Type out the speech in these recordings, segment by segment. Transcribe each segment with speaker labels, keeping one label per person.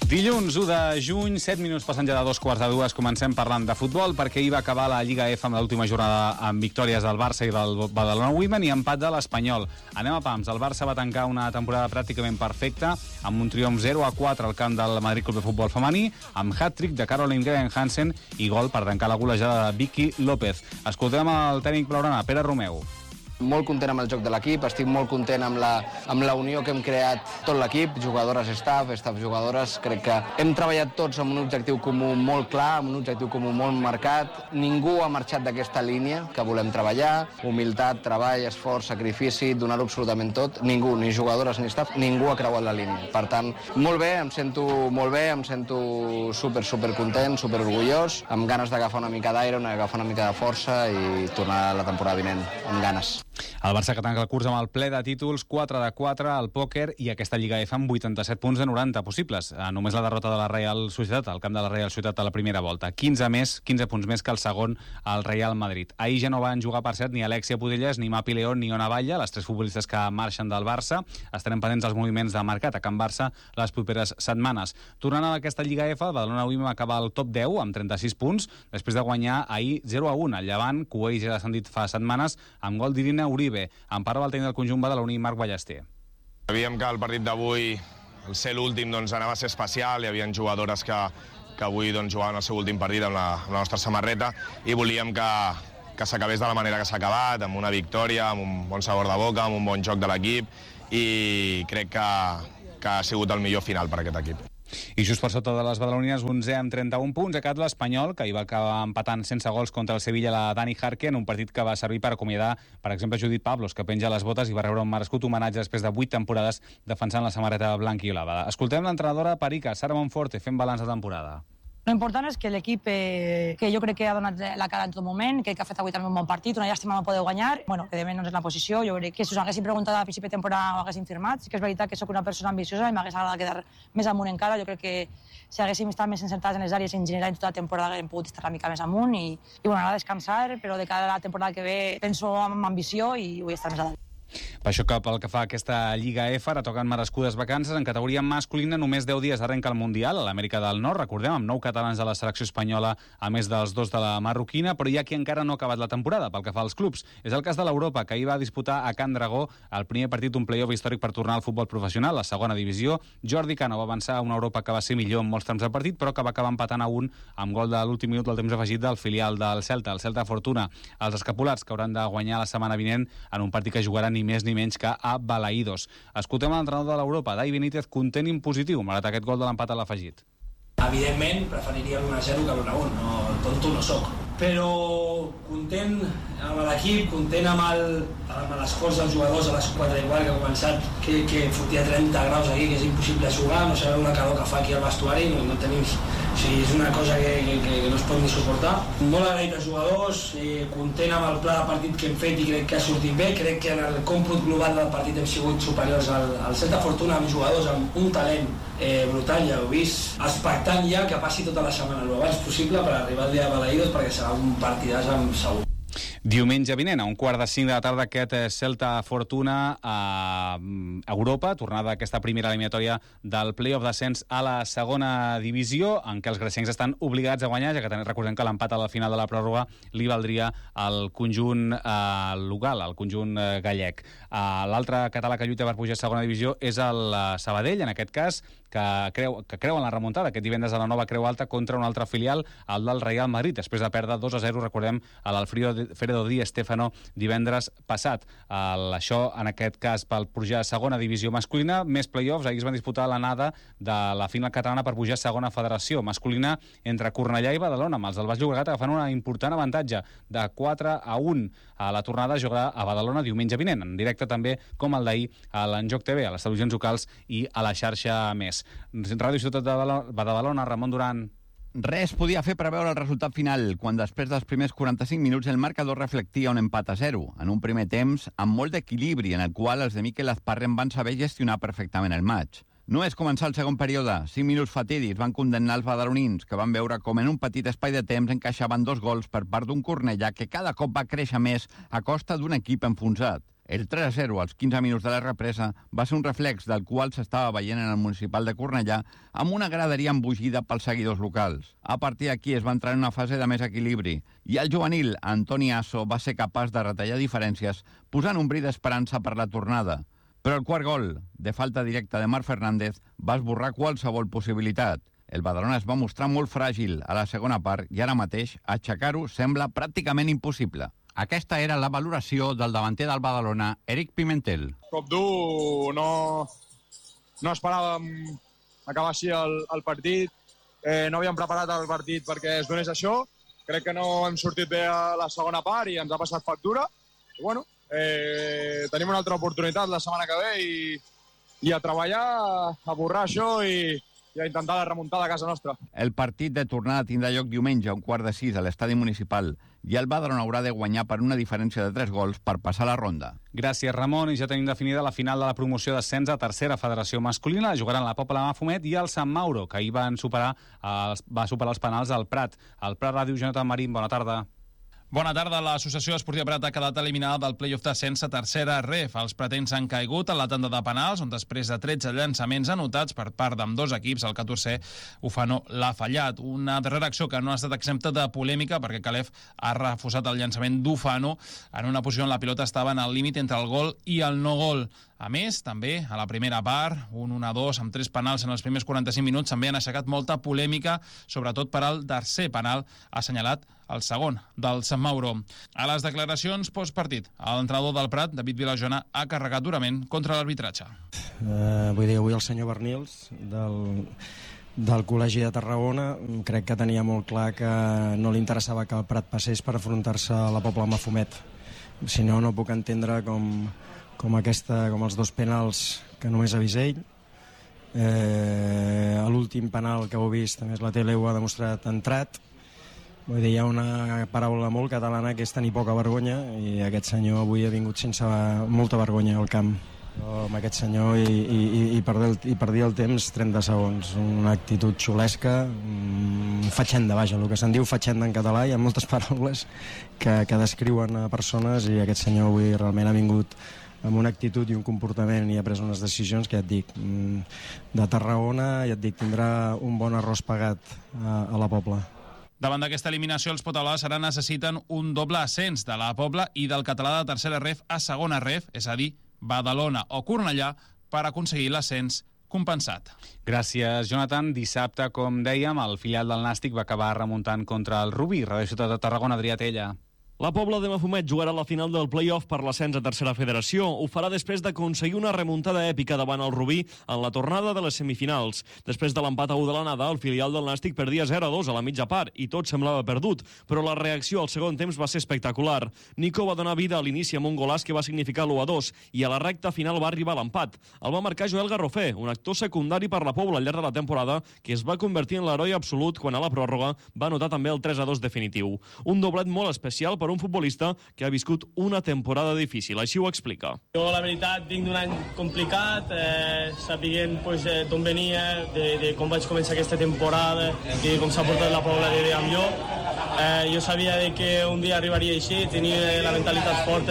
Speaker 1: Dilluns 1 de juny, 7 minuts passant ja de 2:45, comencem parlant de futbol perquè ahir va acabar la Lliga F amb l'última jornada amb victòries del Barça i del Badalona Women i empat de l'Espanyol. Anem a pams. El Barça va tancar una temporada pràcticament perfecta amb un triomf 0-4 al camp del Madrid Club de Futbol femení, amb hat-trick de Caroline Greven-Hansen i gol per tancar la golejada de Vicky López. Escoltem el tècnic blaugrana, Pere Romeu.
Speaker 2: Molt content amb el joc de l'equip, estic molt content amb la unió que hem creat tot l'equip, jugadores, staff jugadores. Crec que hem treballat tots amb un objectiu comú molt clar, amb un objectiu comú molt marcat. Ningú ha marxat d'aquesta línia que volem treballar. Humilitat, treball, esforç, sacrifici, donar-ho absolutament tot. Ningú, ni jugadores ni staff, ningú ha creuat la línia. Per tant, molt bé, em sento molt bé, em sento super content, super orgullós, amb ganes d'agafar una mica d'aire, agafar una mica de força i tornar a la temporada vinent amb ganes.
Speaker 1: El Barça que tanca el curs amb el ple de títols, 4-4 al pòquer i aquesta Lliga F amb 87 punts de 90 possibles. Només la derrota de la Real Societat, al camp de la Real Societat a la primera volta. 15 punts més que el segon, el Real Madrid. Ahir ja no van jugar, per cert, ni Alexia Putellas, ni Mapi León, ni Ona Valla, les tres futbolistes que marxen del Barça. Estarem pendents dels moviments de mercat a Can Barça les properes setmanes. Tornant a aquesta Lliga F, el Badalona Women va acabar al top 10 amb 36 punts, després de guanyar ahir 0-1 al Llevant, Cubells ja s'han dit fa setmanes, amb gol d'Irina Uribe. En parla el tècnic del conjunt badaloní, Marc Ballester.
Speaker 3: Sabíem que el partit d'avui, el ser l'últim, anava a ser especial. Hi havia jugadores que avui jugaven el seu últim partit amb la nostra samarreta i volíem que s'acabés de la manera que s'ha acabat, amb una victòria, amb un bon sabor de boca, amb un bon joc de l'equip, i crec que ha sigut el millor final per aquest equip.
Speaker 1: I just per sota de les badalonines, 11 amb 31 punts, ha quedat l'Espanyol, que hi va acabar empatant sense gols contra el Sevilla, la Dani Jarque, en un partit que va servir per acomiadar, per exemple, Judit Pablos, que penja les botes i va rebre un merescut homenatge després de 8 temporades defensant la samarreta blanc-i-blava. Escoltem l'entrenadora Perica, Sara Monforte, fent balanç de temporada.
Speaker 4: Lo important és que l'equip, que jo crec que ha donat la cara en tot moment, que ha fet avui també un bon partit, una llàstima no poder guanyar, que de menys no és la posició, jo crec que si us haguessin preguntat a principi de temporada ho haguessin firmat, sí que és veritat que sóc una persona ambiciosa i m'hagués agradat quedar més amunt encara, jo crec que si haguéssim estat més encertats en les àrees en general en tota la temporada hem pogut estar una mica més amunt i bueno, ara descansar, però de cara a la temporada que ve penso amb ambició i vull estar més a dalt.
Speaker 1: Per això que pel que fa a aquesta Lliga F, ara toquen merescudes vacances. En categoria masculina, només 10 dies arrenca el Mundial a l'Amèrica del Nord, recordem, amb 9 catalans de la selecció espanyola, a més dels 2 de la marroquina, però hi ha qui encara no ha acabat la temporada, pel que fa als clubs. És el cas de l'Europa, que ahir va disputar a Can Dragó el primer partit d'un play-off històric per tornar al futbol professional, la segona divisió. Jordi Cano va avançar a una Europa que va ser millor en molts trams del partit, però que va acabar empatant a 1 amb gol de l'últim minut del temps afegit del filial del Celta, el Celta Fortuna. Els escapulats que hauran de guanyar la setmana vinent en un partit que jugarà ni més ni menys que a Balaïdos. Escoltem l'entrenador de l'Europa, Dai Benítez, content i positiu, malgrat aquest gol de l'empat a l'afegit.
Speaker 5: Evidentment, preferiria l'1-0 que l'1-1, no, tonto no soc. Però content amb l'equip, content amb l'esforç dels jugadors a les 4:15 que ha començat, que fotia 30 graus aquí, que és impossible jugar, no sabeu la calor que fa aquí al vestuari, no tenim... O sigui, és una cosa que no es pot ni suportar. Molt agraït als jugadors, content amb el pla de partit que hem fet i crec que ha sortit bé. Crec que en el còmput global del partit hem sigut superiors al Celta Fortuna, amb jugadors amb un talent brutal, ja heu vist, expectant ja que passi tota la setmana el abans possible per arribar al dia de Balaïdos, perquè serà un partidàs amb segur.
Speaker 1: Diumenge vinent, a 4:45 de la tarda, aquest Celta Fortuna a Europa, tornada aquesta primera eliminatòria del play-off d'ascens a la segona divisió, en què els gracencs estan obligats a guanyar, ja que recordem que l'empat a la final de la pròrroga li valdria al conjunt local, al conjunt gallec. L'altre català que lluita per pujar a segona divisió és el Sabadell, en aquest cas, que creu en la remuntada aquest divendres a la Nova Creu Alta contra un altre filial, el del Real Madrid, després de perdre 2-0, recordem, a l'Alfredo Di Stéfano divendres passat. Això, en aquest cas, pel pujar a segona divisió masculina, més play-offs. Ahir es van disputar l'anada de la final catalana per pujar a segona federació masculina entre Cornellà i Badalona, amb els del Baix Llobregat agafant un important avantatge de 4-1. A la tornada jugarà a Badalona diumenge vinent, en directe també com el d'ahir a l'Enjoc TV, a les televisions locals i a la xarxa Més. Ràdio Ciutat de Badalona, Ramon Duran.
Speaker 6: Res podia fer preveure el resultat final, quan després dels primers 45 minuts el marcador reflectia un empat a 0, en un primer temps amb molt d'equilibri, en el qual els de Miquel Azparren van saber gestionar perfectament el maig. No és començar el segon període. 5 minuts fatídics van condemnar els badalonins, que van veure com en un petit espai de temps encaixaven 2 gols per part d'un Cornellà que cada cop va créixer més a costa d'un equip enfonsat. El 3-0 als 15 minuts de la represa va ser un reflex del qual s'estava veient en el municipal de Cornellà amb una graderia embogida pels seguidors locals. A partir d'aquí es va entrar en una fase de més equilibri i el juvenil Antoni Asso va ser capaç de retallar diferències posant un bri d'esperança per la tornada. Però el quart gol, de falta directa de Marc Fernández, va esborrar qualsevol possibilitat. El Badalona es va mostrar molt fràgil a la segona part i ara mateix aixecar-ho sembla pràcticament impossible. Aquesta era la valoració del davanter del Badalona, Eric Pimentel.
Speaker 7: Cop dur, no esperàvem acabar així el partit. No havíem preparat el partit perquè es donés això. Crec que no hem sortit bé a la segona part i ens ha passat factura. I bueno, tenim una altra oportunitat la setmana que ve i a treballar, a borrar això i a intentar la remuntada a casa nostra.
Speaker 6: El partit de tornada tindrà lloc diumenge a 5:45 a l'estadi municipal i el Badalona haurà de guanyar per una diferència de 3 gols per passar la ronda.
Speaker 1: Gràcies, Ramon. I ja tenim definida la final de la promoció d'ascens a tercera federació masculina. Jugaran la Pobla Mafumet i el Sant Mauro, que ahir va superar els penals al Prat. Al Prat Ràdio, Jonathan Marín, bona tarda.
Speaker 8: Bona tarda. L'Associació Esportiva Prat ha quedat eliminada del play-off d'ascens a tercera ref. Els pratens han caigut en la tanda de penals, on després de 13 llançaments anotats per part d'ambdós equips, el 14è Ufano l'ha fallat. Una darrera acció que no ha estat exempta de polèmica perquè Calef ha refusat el llançament d'Ufano en una posició on la pilota estava en el límit entre el gol i el no gol. A més, també, a la primera part, un 1-2 amb 3 penals en els primers 45 minuts, també han aixecat molta polèmica, sobretot per al tercer penal assenyalat el segon, del Sant Mauro. A les declaracions postpartit, l'entrenador del Prat, David Vilajona, ha carregat durament contra l'arbitratge.
Speaker 9: Vull dir, avui el senyor Bernils, del Col·legi de Tarragona, crec que tenia molt clar que no li interessava que el Prat passés per afrontar-se a la Pobla Mafumet. Si no, no puc entendre com els dos penals que només ha vist ell. L'últim penal que heu vist, a més la tele ho ha demostrat, entrat. Vull dir, hi ha una paraula molt catalana que és tenir poca vergonya i aquest senyor avui ha vingut sense molta vergonya al camp. Però amb aquest senyor i perdir el temps 30 segons. Una actitud xulesca, fatxenda, vaja, el que se'n diu fatxenda en català. Hi ha moltes paraules que descriuen a persones i aquest senyor avui realment ha vingut amb una actitud i un comportament i ha pres unes decisions que ja et dic, de Tarragona, ja et dic, tindrà un bon arròs pagat a la Pobla.
Speaker 8: Davant d'aquesta eliminació, els potablars ara necessiten un doble ascens de la Pobla i del català de tercera ref a segona ref, és a dir, Badalona o Cornellà, per aconseguir l'ascens compensat.
Speaker 1: Gràcies, Jonathan. Dissabte, com dèiem, el filial del Nàstic va acabar remuntant contra el Rubí. Ràdio Ciutat de Tarragona, Adrià Tella.
Speaker 10: La Pobla de Mafumet jugarà la final del play-off per l'ascens a tercera federació. Ho farà després d'aconseguir una remuntada èpica davant el Rubí en la tornada de les semifinals. Després de l'empat a 1 de l'anada, el filial del Nàstic perdia 0-2 a la mitja part i tot semblava perdut, però la reacció al segon temps va ser espectacular. Nico va donar vida a l'inici amb un golàs que va significar l'1-2 i a la recta final va arribar l'empat. El va marcar Joel Garrofé, un actor secundari per la Pobla al llarg de la temporada, que es va convertir en l'heroi absolut quan a la pròrroga va anotar també el 3-2 definitiu. Un doblet molt especial per un futbolista que ha viscut una temporada difícil, així ho explica.
Speaker 11: Jo, la veritat, vinc d'un any complicat, sapiguent d'on venia, de com vaig començar aquesta temporada i com s'ha portat la Pobla amb jo. Jo sabia que un dia arribaria així, tenia la mentalitat forta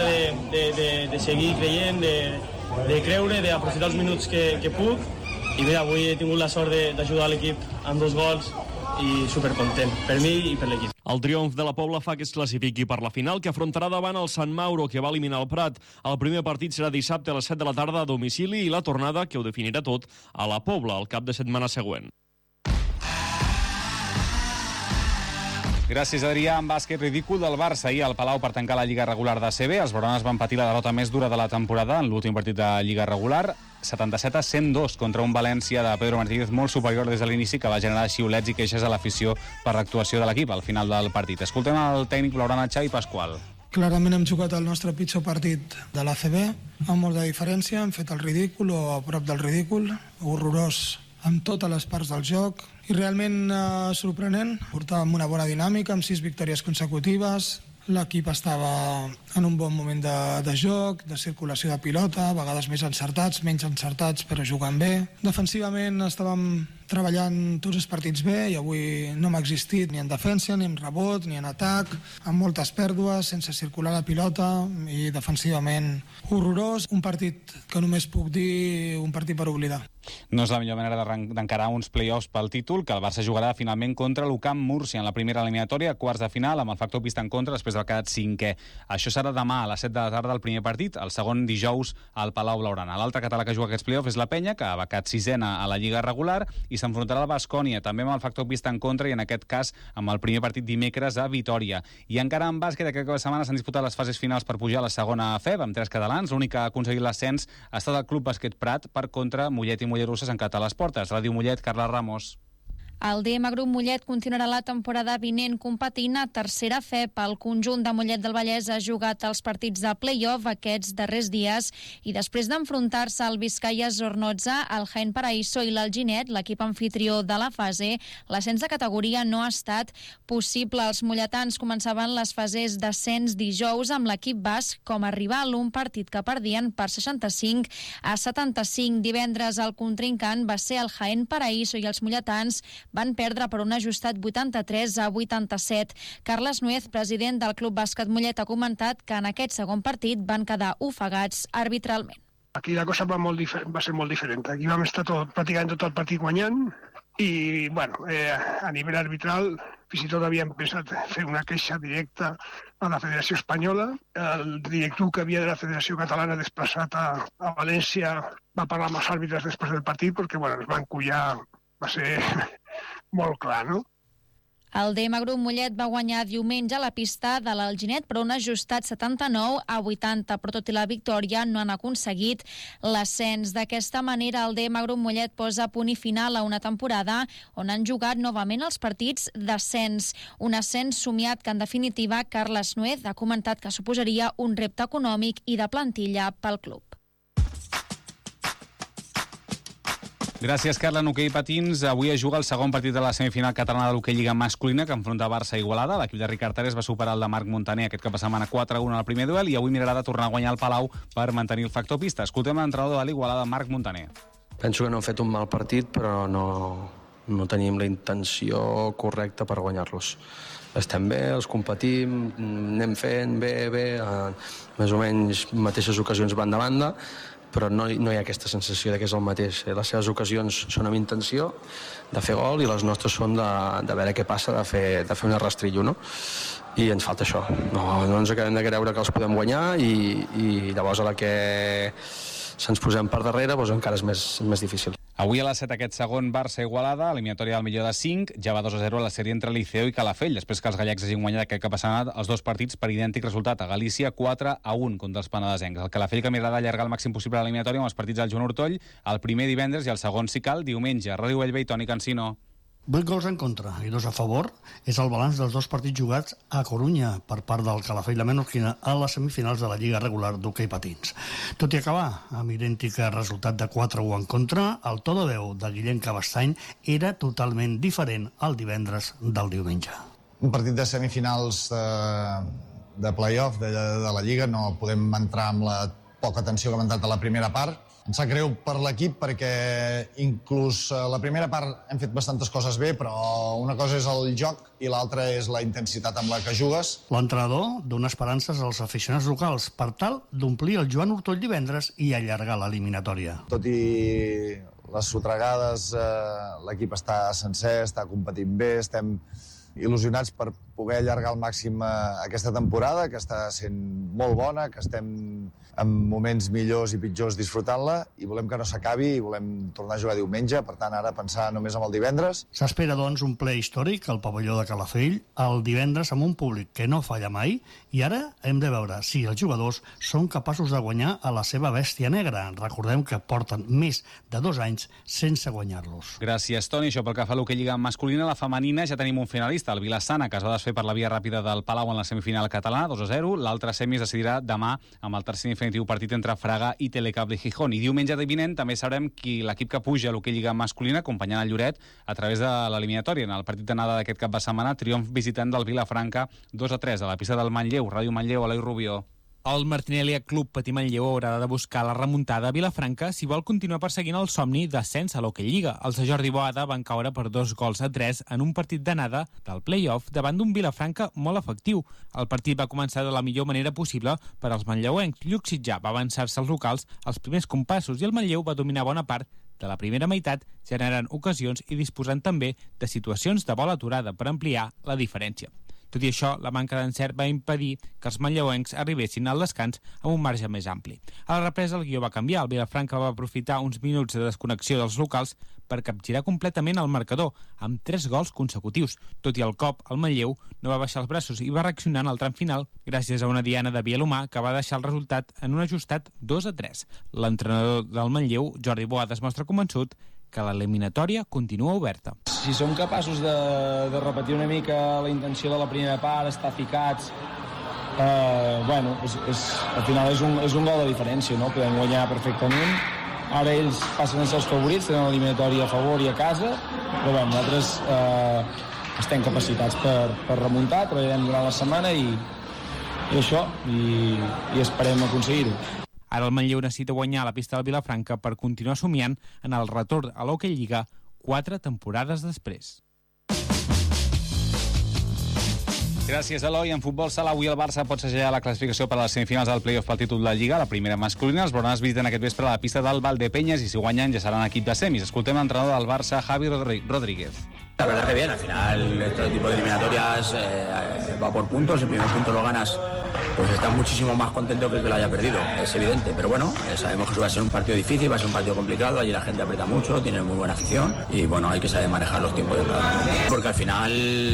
Speaker 11: de seguir creient, de creure, d'aprofitar els minuts que puc. I mira, avui he tingut la sort d'ajudar l'equip amb 2 gols i supercontent, per mi i per l'equip.
Speaker 10: El triomf de la Pobla fa que es classifiqui per la final, que afrontarà davant el Sant Mauro, que va eliminar el Prat. El primer partit serà dissabte a les 7 de la tarda a domicili i la tornada, que ho definirà tot, a la Pobla, el cap de setmana següent.
Speaker 1: Gràcies, Adrià. En bàsquet, ridícul del Barça ahir al Palau per tancar la Lliga regular d'ACB. Els blaugranes van patir la derrota més dura de la temporada en l'últim partit de Lliga regular, 77-102 contra un València de Pedro Martínez molt superior des de l'inici, que va generar xiulets i queixes a l'afició per l'actuació de l'equip al final del partit. Escoltem el tècnic blaugrana Xavi Pasqual.
Speaker 12: Clarament hem jugat el nostre pitjor partit de l'ACB, amb molta diferència, hem fet el ridícul o a prop del ridícul, horrorós amb totes les parts del joc i realment sorprenent. Portàvem una bona dinàmica amb 6 victòries consecutives, l'equip estava en un bon moment de joc, de circulació de pilota, a vegades més encertats, menys encertats, però jugant bé. Defensivament estàvem treballant tots els partits bé i avui no m'ha existit ni en defensa, ni en rebot, ni en atac, amb moltes pèrdues, sense circular la pilota i defensivament horrorós. Un partit que només puc dir un partit per oblidar.
Speaker 1: No és la millor manera d'encarar uns play-offs pel títol, que el Barça jugarà finalment contra l'UCAM Múrcia en la primera eliminatòria, quarts de final, amb el factor pista en contra, després d'haver quedat cinquè. Això serà demà a les 7 de la tarda el primer partit, el segon dijous al Palau Blaugrana. L'altre català que juga aquests play-offs és la Penya, que ha quedat sisena a la Lliga regular, i s'enfrontarà al Baskonia, també amb el factor pista en contra, i en aquest cas amb el primer partit dimecres a Vitòria. I encara en bàsquet, aquest cap de setmana s'han disputat les fases finals per pujar a la segona FEB, amb 3 catalans. L'únic que ha aconseguit l'ascens ha estat el Club Bàsquet Prat per contra Mollet i Mollerussa, s'han quedat a les portes. Ràdio Mollet, Carla Ramos.
Speaker 13: El DM Grup Mollet continuarà la temporada vinent competint a tercera FEB. El conjunt de Mollet del Vallès ha jugat els partits de play-off aquests darrers dies i després d'enfrontar-se al Vizcaya Zornotza, el Jaén Paraíso i l'Alginet, l'equip anfitrió de la fase, l'ascens de categoria no ha estat possible. Els molletans començaven les fases d'ascens dijous amb l'equip basc com a rival, un partit que perdien per 65 a 75. Divendres el contrincant va ser el Jaén Paraíso i els molletans van perdre per un ajustat 83 a 87. Carles Nuez, president del Club Bàsquet Mollet, ha comentat que en aquest segon partit van quedar ofegats arbitralment.
Speaker 14: Aquí la cosa va ser molt diferent. Aquí vam estar pràcticament tot el partit guanyant i, a nivell arbitral, fins i tot havíem pensat fer una queixa directa a la Federació Espanyola. El director que havia de la Federació Catalana desplaçat a València va parlar amb els àrbitres després del partit perquè ens van collar. Va ser molt clar, no?
Speaker 13: El DM Grup Mollet va guanyar diumenge a la pista de l'Alginet per un ajustat 79 a 80, però tot i la victòria no han aconseguit l'ascens. D'aquesta manera, el DM Grup Mollet posa punt i final a una temporada on han jugat novament els partits d'ascens. Un ascens somiat que, en definitiva, Carles Nuez ha comentat que suposaria un repte econòmic i de plantilla pel club.
Speaker 1: Gràcies, Carla. En hoquei patins, avui es juga el segon partit de la semifinal catalana de l'hoquei Lliga masculina, que enfronta Barça i Igualada. L'equip de Ricard Tares va superar el de Marc Montaner aquest cap de setmana 4-1 al primer duel i avui mirarà de tornar a guanyar el Palau per mantenir el factor pista. Escoltem l'entrenador de l'Igualada, Marc Montaner.
Speaker 15: Penso que no hem fet un mal partit, però no tenim la intenció correcta per guanyar-los. Estem bé, els competim, anem fent bé, més o menys mateixes ocasions banda a banda, però no hi ha aquesta sensació que és el mateix. Les seves ocasions són amb intenció de fer gol i les nostres són de veure què passa, de fer un arrastrillo, no? I ens falta això. No ens acabem de creure que els podem guanyar i llavors a la que se'ns posem per darrere encara és més difícil.
Speaker 1: Avui a les 7 aquest segon Barça-Igualada, eliminatòria del millor de 5, ja va 2-0 a la sèrie entre Liceo i Calafell, després que els gallecs hagin guanyat aquest cap de setmana els dos partits per idèntic resultat. A Galícia, 4-1 contra els penedesencs. El Calafell que mirarà d'allargar el màxim possible a l'eliminatòria amb els partits del Joan Ortoll, el primer divendres i el segon, si cal, diumenge. Ràdio Bellvei, Toni Cancino.
Speaker 16: 8 gols en contra i 2 a favor és el balanç dels dos partits jugats a Corunya per part del Calafell la Menorquina a les semifinals de la Lliga regular d'hoquei patins. Tot i acabar amb idèntic resultat de 4-1 en contra, el to de veu de Guillem Cabestany era totalment diferent el divendres del diumenge.
Speaker 17: Un partit de semifinals de play-off de la Lliga, no podem entrar amb la poca atenció que hem entrat a la primera part. Em sap greu per l'equip perquè inclús a la primera part hem fet bastantes coses bé, però una cosa és el joc i l'altra és la intensitat amb la que jugues.
Speaker 16: L'entrenador dona esperances als aficionats locals per tal d'omplir el Joan Ortoll divendres i allargar l'eliminatòria.
Speaker 17: Tot i les sotregades, l'equip està sencer, està competint bé, estem il·lusionats per poder allargar al màxim aquesta temporada, que està sent molt bona, que estem en moments millors i pitjors disfrutant-la i volem que no s'acabi i volem tornar a jugar diumenge, per tant ara pensar només en el divendres.
Speaker 16: S'espera doncs un ple històric al pavelló de Calafell el divendres amb un públic que no falla mai i ara hem de veure si els jugadors són capaços de guanyar a la seva bèstia negra. Recordem que porten més de 2 anys sense guanyar-los.
Speaker 1: Gràcies, Toni. Això pel que fa a l'hoquei Lliga masculina, la femenina ja tenim un finalista. finalista, el Vilassana, que es va desfer per la via ràpida del Palau en la semifinal català, 2-0. L'altre semi es decidirà demà amb el tercer definitiu partit entre Fraga i Telecable Gijón. I diumenge vinent també sabrem l'equip que puja a l'hoquei lliga masculina, acompanyant el Lloret a través de l'eliminatòria. En el partit d'anada d'aquest cap de setmana, triomf visitant del Vilafranca 2-3 a la pista del Manlleu. Ràdio Manlleu, Eloi Rubió.
Speaker 18: El Martinelli Club Patí Manlleu haurà de buscar la remuntada a Vilafranca si vol continuar perseguint el somni d'ascens a l'Hockey Lliga. Els de Jordi Boada van caure per 2-3 en un partit d'anada del play-off davant d'un Vilafranca molt efectiu. El partit va començar de la millor manera possible per als manlleuencs. Lluc Sitjà va avançar-se als locals als primers compassos i el Manlleu va dominar bona part de la primera meitat, generant ocasions i disposant també de situacions de bola aturada per ampliar la diferència. Tot i això, la manca d'encert va impedir que els manlleuencs arribessin al descans amb un marge més ampli. A la represa el guió va canviar. El Vilafranca va aprofitar uns minuts de desconnexió dels locals per capgirar completament el marcador, amb 3 gols consecutius. Tot i el cop, el Manlleu no va baixar els braços i va reaccionar en el tram final gràcies a una diana de Bielomà que va deixar el resultat en un ajustat 2-3. L'entrenador del Manlleu, Jordi Boada, es mostra convençut que l'eliminatòria continua oberta.
Speaker 19: Si som capaços de repetir una mica la intenció de la primera part, estar ficats, al final és un gol de diferència, no? Podem guanyar perfectament. Ara ells passen a ser els favorits, tenen l'eliminatòria a favor i a casa, però nosaltres estem capacitats per remuntar, treballarem durant la setmana i esperem aconseguir-ho.
Speaker 18: Ara el Manlleu necessita guanyar a la pista del Vilafranca per continuar somiant en el retorn a l'Hockey Lliga 4 temporades després.
Speaker 1: Gràcies, Eloi. En futbol sala, avui el Barça pot segellar la classificació per a les semifinals del play-off pel títol de Lliga, la primera masculina. Els blaugranes visiten aquest vespre a la pista del Valdepeñas i si guanyen ja seran equip de semis. Escoltem l'entrenador del Barça, Javi Rodríguez.
Speaker 20: La verdad que bien, al final este tipo de eliminatorias va por puntos, el primer punto lo ganas, pues estás muchísimo más contento que el que lo haya perdido, es evidente, pero bueno, sabemos que va a ser un partido difícil, va a ser un partido complicado, allí la gente aprieta mucho, tiene muy buena afición y bueno, hay que saber manejar los tiempos de cada uno, porque al final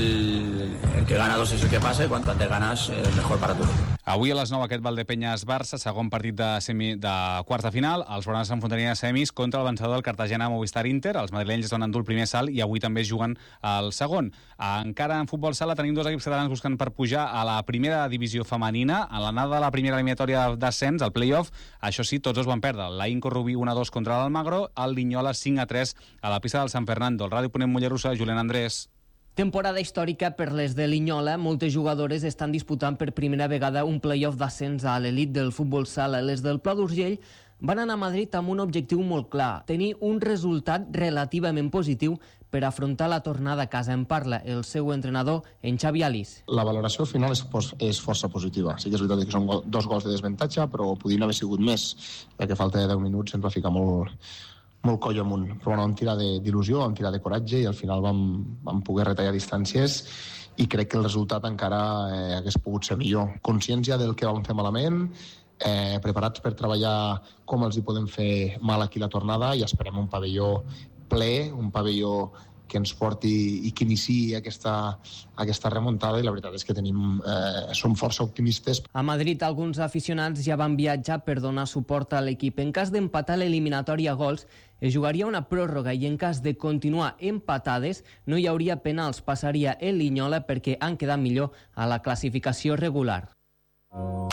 Speaker 20: el que gana 2 es el que pasa y cuanto antes ganas mejor para todos.
Speaker 1: Avui a les 9 aquest Valdepeñas-Barça, segon partit de quarts de final. Els blaugranes s'enfrontarien a semis contra el vencedor del Cartagena-Movistar-Inter. Els madrilenys van endur el primer salt i avui també juguen el segon. Encara en futbol sala tenim 2 equips catalans buscant per pujar a la primera divisió femenina. A l'anada de la primera eliminatòria d'ascens, el play-off, això sí, tots 2 van perdre. La Inco Rubí 1-2 contra l'Almagro, el Linyola 5-3 a la pista del San Fernando. El Ràdio Ponent Mollerussa, Julián Andrés.
Speaker 21: Temporada històrica per les de Linyola. Moltes jugadores estan disputant per primera vegada un play-off d'ascens a l'elit del futbol sala. Les del Pla d'Urgell van anar a Madrid amb un objectiu molt clar, tenir un resultat relativament positiu per afrontar la tornada a casa. En parla el seu entrenador, en Xavi Alís.
Speaker 22: La valoració final és força positiva. Sí que és veritat que són 2 gols de desventatge, però podien haver sigut més, perquè a falta de 10 minuts ens va ficar molt coll amunt. Però bueno, vam tirar d'il·lusió, vam tirar de coratge i al final vam poder retallar distàncies i crec que el resultat encara hagués pogut ser millor. Consciència del que vam fer malament, preparats per treballar com els hi podem fer mal aquí la tornada i esperem un pavelló ple, un pavelló que ens porti i que iniciï aquesta remuntada i la veritat és que som força optimistes.
Speaker 21: A Madrid alguns aficionats ja van viatjar per donar suport a l'equip. En cas d'empatar l'eliminatòria a gols, es jugaria una pròrroga i en cas de continuar empatades no hi hauria penals, passaria el Linyola perquè han quedat millor a la classificació regular.